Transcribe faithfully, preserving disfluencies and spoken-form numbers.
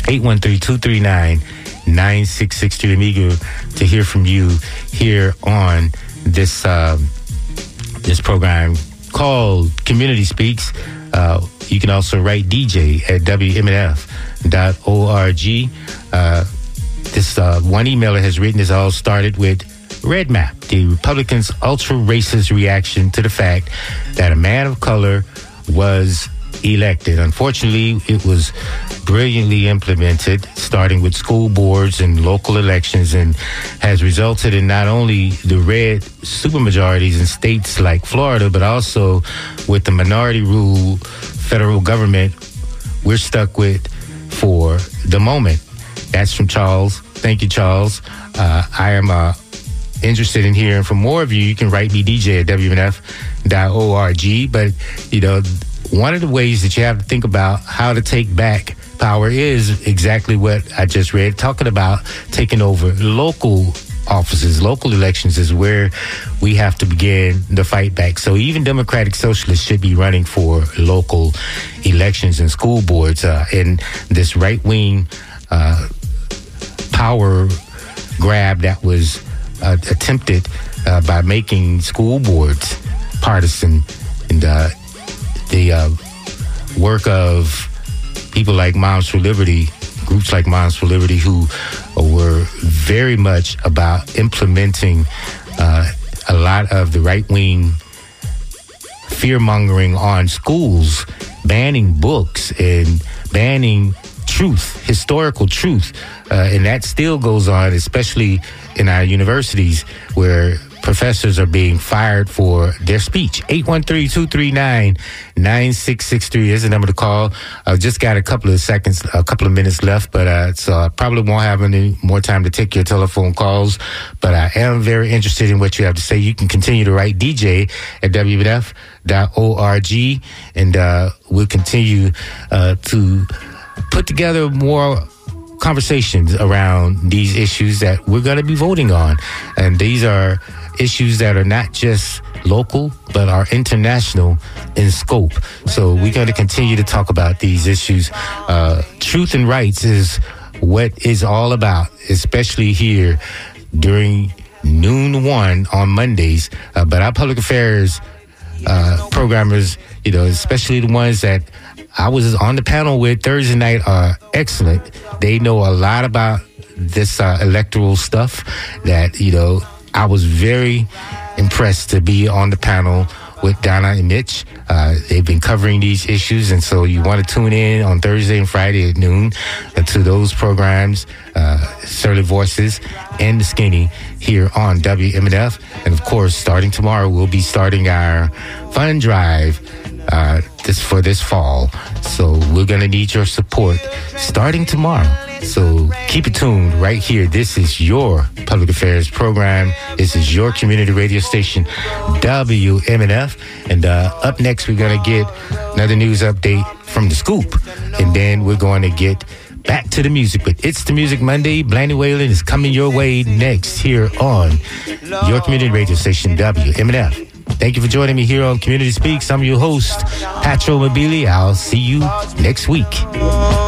eight one three, two three nine, nine six six three. I'm eager to hear from you here on this uh, this program called Community Speaks. Uh, you can also write D J at W M N F dot org. Uh, this uh, one emailer has written, this all started with Red Map, the Republicans' ultra-racist reaction to the fact that a man of color was elected. Unfortunately, it was brilliantly implemented, starting with school boards and local elections, and has resulted in not only the red supermajorities in states like Florida, but also with the minority rule federal government we're stuck with for the moment. That's from Charles. Thank you, Charles. Uh, I am uh, interested in hearing from more of you. You can write me, D J at W M N F dot org. But, you know, one of the ways that you have to think about how to take back power is exactly what I just read, talking about taking over local offices. Local elections is where we have to begin the fight back. So even Democratic Socialists should be running for local elections and school boards. Uh, and this right-wing uh, power grab that was uh, attempted uh, by making school boards partisan, and uh, the uh, work of people like Moms for Liberty, groups like Moms for Liberty, who were very much about implementing uh, a lot of the right-wing fear-mongering on schools, banning books and banning truth, historical truth. Uh, and that still goes on, especially in our universities, where professors are being fired for their speech. eight one three, two three nine, nine six six three is the number to call. I've just got a couple of seconds, a couple of minutes left, but uh, so I probably won't have any more time to take your telephone calls. But I am very interested in what you have to say. You can continue to write D J at W M N F dot org, and uh, we'll continue uh, to put together more conversations around these issues that we're going to be voting on. And these are issues that are not just local, but are international in scope. So we're going to continue to talk about these issues. Uh, truth and rights is what it's all about, especially here during noon one on Mondays. Uh, but our public affairs uh, programmers, you know, especially the ones that I was on the panel with Thursday night, are excellent. They know a lot about this uh, electoral stuff that, you know, I was very impressed to be on the panel with Donna and Mitch. Uh, they've been covering these issues, and so you want to tune in on Thursday and Friday at noon uh, to those programs, uh, Surly Voices and The Skinny, here on W M N F. And, of course, starting tomorrow, we'll be starting our fund drive uh, this for this fall. So we're going to need your support starting tomorrow. So keep it tuned right here. This is your public affairs program. This is your community radio station, W M N F. And uh, up next, we're going to get another news update from The Scoop. And then we're going to get back to the music. But it's the Music Monday. Blandy Whalen is coming your way next here on your community radio station, W M N F. Thank you for joining me here on Community Speaks. I'm your host, Patro Mobili. I'll see you next week.